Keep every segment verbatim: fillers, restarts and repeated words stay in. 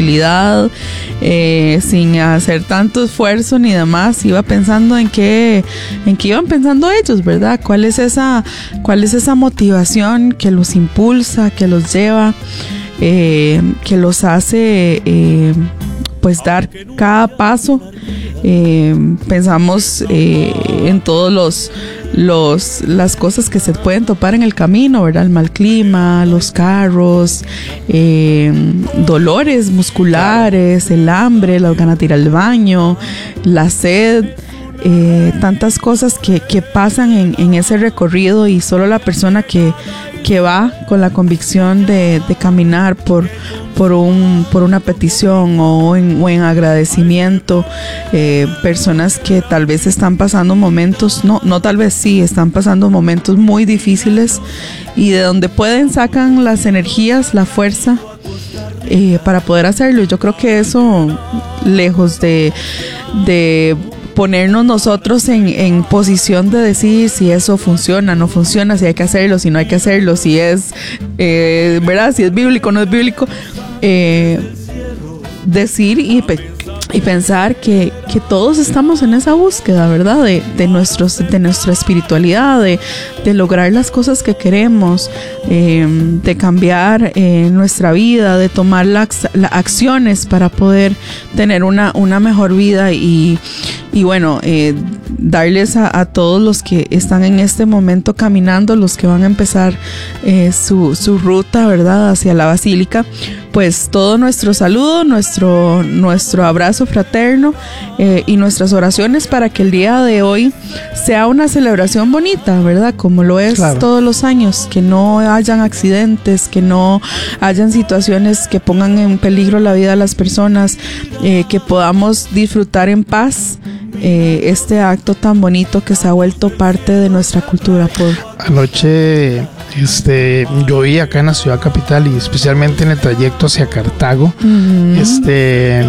facilidad, eh, sin hacer tanto esfuerzo ni demás. Iba pensando en qué, en qué iban pensando ellos, ¿verdad? ¿Cuál es esa, cuál es esa motivación que los impulsa, que los lleva, eh, que los hace eh, pues dar cada paso? Eh, pensamos eh, en todos los Los, las cosas que se pueden topar en el camino, ¿verdad? El mal clima, los carros, eh, dolores musculares, el hambre, las ganas de ir al baño, la sed, eh, tantas cosas que, que pasan en, en ese recorrido, y solo la persona que, que va con la convicción de, de caminar por, por, un, por una petición o en, o en agradecimiento, eh, personas que tal vez están pasando momentos, no, no tal vez sí, están pasando momentos muy difíciles, y de donde pueden sacan las energías, la fuerza eh, para poder hacerlo. Yo creo que eso, lejos de, de ponernos nosotros en, en posición de decir si eso funciona, no funciona, si hay que hacerlo, si no hay que hacerlo, si es, eh, ¿verdad? Si es bíblico, no es bíblico. Eh, decir y, pe- y pensar que, que todos estamos en esa búsqueda, ¿verdad? De, de, nuestros, de nuestra espiritualidad, de, de lograr las cosas que queremos, eh, de cambiar eh, nuestra vida, de tomar las, las acciones para poder tener una, una mejor vida. Y, y bueno, eh, darles a, a todos los que están en este momento caminando, los que van a empezar eh, su, su ruta, ¿verdad?, hacia la basílica, pues todo nuestro saludo, nuestro, nuestro abrazo fraterno eh, y nuestras oraciones para que el día de hoy sea una celebración bonita, ¿verdad?, como lo es claro. Todos los años, que no hayan accidentes, que no hayan situaciones que pongan en peligro la vida de las personas, eh, que podamos disfrutar en paz Eh, este acto tan bonito que se ha vuelto parte de nuestra cultura. Por anoche este lloví acá en la ciudad capital, y especialmente en el trayecto hacia Cartago, uh-huh. este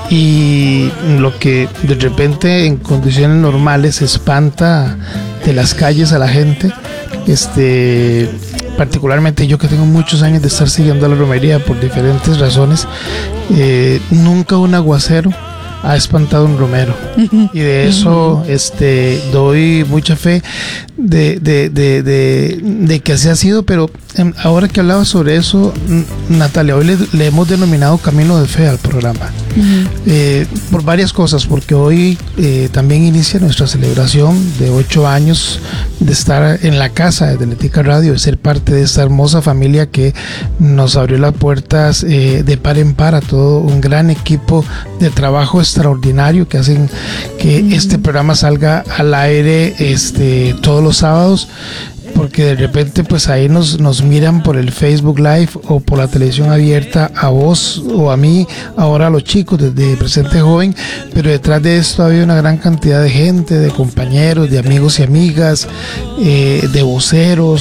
y lo que de repente en condiciones normales espanta de las calles a la gente, este particularmente yo que tengo muchos años de estar siguiendo la romería por diferentes razones, eh, nunca un aguacero ha espantado un romero, y de eso este doy mucha fe de, de, de, de, de que así ha sido. Pero ahora que hablaba sobre eso, Natalia, hoy le, le hemos denominado Camino de Fe al programa, uh-huh. eh, por varias cosas, porque hoy eh, también inicia nuestra celebración de ocho años de estar en la casa de Teletica Radio, de ser parte de esta hermosa familia que nos abrió las puertas eh, de par en par a todo un gran equipo de trabajo extraordinario que hacen que uh-huh. este programa salga al aire este todos los sábados, porque de repente pues ahí nos, nos miran por el Facebook Live o por la televisión abierta a vos o a mí, ahora a los chicos desde Presente Joven, pero detrás de esto había una gran cantidad de gente, de compañeros, de amigos y amigas, eh, de voceros,